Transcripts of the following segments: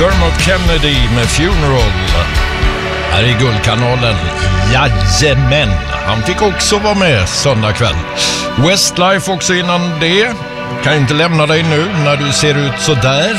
Dermot Kennedy med Funeral. Här i Guldkanalen. Jajamän, han fick också vara med söndag kväll. Westlife också innan det. Kan inte lämna dig nu när du ser ut så där.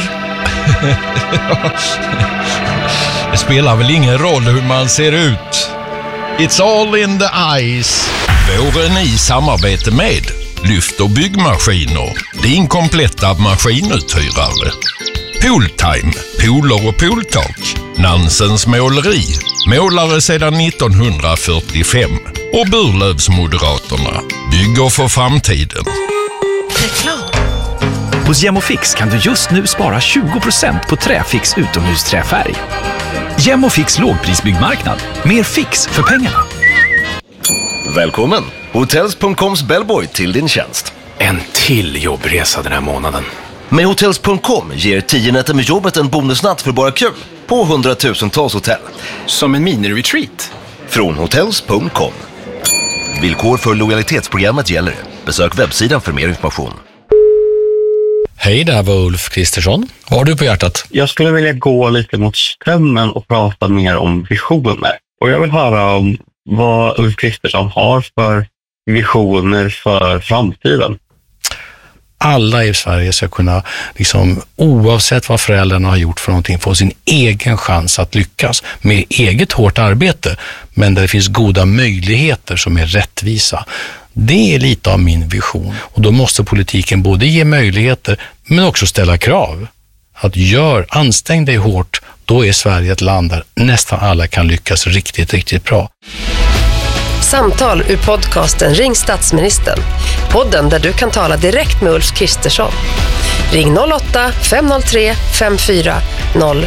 Det spelar väl ingen roll hur man ser ut. It's all in the eyes. Våren i samarbete med Lyft och byggmaskiner. Din kompletta maskinuthyrare. Pooltime, pooler och pooltak. Nansens måleri. Målare sedan 1945. Och Burlövsmoderaterna. Bygger för framtiden. Reklam. Hos Gemofix kan du just nu spara 20% på Träfix utomhusträfärg. Gemofix lågprisbyggmarknad. Mer fix för pengarna. Välkommen! Hotels.coms bellboy till din tjänst. En till jobbresa den här månaden. Med Hotels.com ger 10 nätter med jobbet en bonusnatt för bara kul på 100,000-tals hotell. Som en mini-retreat. Från Hotels.com. Villkor för lojalitetsprogrammet gäller. Besök webbsidan för mer information. Hej, det här var Ulf Kristersson. Vad har du på hjärtat? Jag skulle vilja gå lite mot strömmen och prata mer om visioner. Och jag vill höra om vad Ulf Kristersson har för visioner för framtiden. Alla i Sverige ska kunna, oavsett vad föräldrarna har gjort för någonting, få sin egen chans att lyckas med eget hårt arbete, men där det finns goda möjligheter som är rättvisa. Det är lite av min vision. Och då måste politiken både ge möjligheter men också ställa krav. Att ansträng dig hårt, då är Sverige ett land där nästan alla kan lyckas riktigt, riktigt bra. Samtal ur podcasten Ring statsministern. Podden där du kan tala direkt med Ulf Kristersson. Ring 08-503 54 000.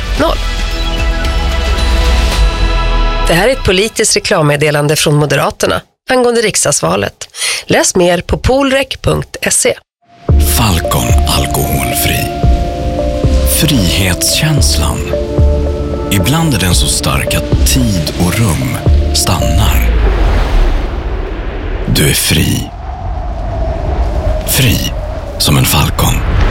Det här är ett politiskt reklammeddelande från Moderaterna angående riksdagsvalet. Läs mer på polrek.se. Falcon alkoholfri. Frihetskänslan. Ibland är den så stark att tid och rum stannar. Du är fri. Fri som en falcon.